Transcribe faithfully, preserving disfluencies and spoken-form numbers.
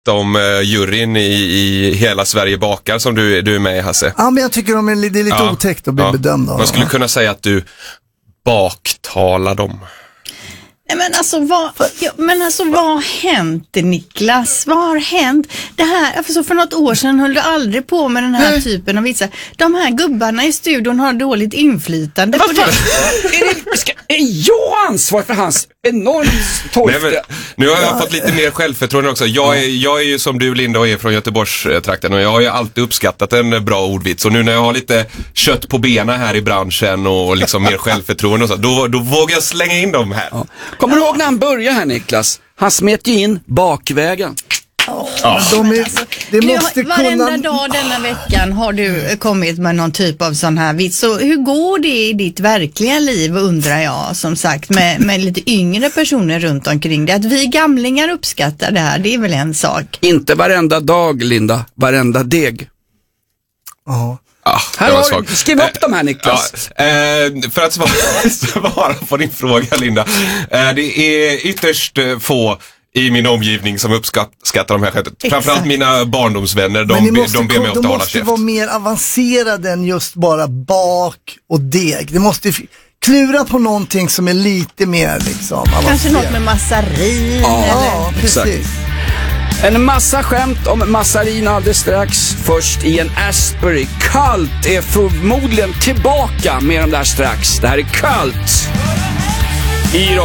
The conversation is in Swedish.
om uh, juryn i, i Hela Sverige bakar som du, du är med i, Hasse. Ja, men jag tycker de är, det är lite ja. otäckt att bli ja. bedömd av. Man skulle kunna säga att du baktalar dem. Men alltså, vad, ja, men alltså, vad har hänt, Niklas? Vad har hänt? Det här, alltså, för något år sedan höll du aldrig på med den här Nej. typen av vitsar. De här gubbarna i studion har dåligt inflytande på det. är, det ska, är jag ansvar för hans enormt torftiga? Nu har jag ja. fått lite mer självförtroende också. Jag är, jag är ju som du, Linda, och är från Göteborgstrakten, och jag har ju alltid uppskattat en bra ordvits. Och nu när jag har lite kött på benen här i branschen och liksom mer självförtroende och så, då, då vågar jag slänga in dem här. Ja. Kommer du ihåg när han började här, Niklas? Han smet ju in bakvägen. Oh, ja. de är, alltså, det måste du, varenda kunna... dag denna veckan har du kommit med någon typ av sån här vits. Så hur går det i ditt verkliga liv, undrar jag, som sagt, med, med lite yngre personer runt omkring det? Att vi gamlingar uppskattar det här, det är väl en sak. Inte varenda dag, Linda. Varenda deg. Ja. Ah, här har du, skriv upp de här, Niklas. Ja, eh, för att svara, svara på din fråga, Linda. Eh, det är ytterst få i min omgivning som uppskattar de här skämten. Framförallt mina barndomsvänner, de, måste, de ber mig ofta hålla käft. De måste vara mer avancerade än just bara bak och deg. Det måste klura på någonting som är lite mer liksom avancerat. Kanske något med massarin. Ja, eller? ja, precis. En massa skämt om massarin alldeles strax. Först i en Asbury. Cult är förmodligen tillbaka med dem där strax. Det här är Cult. I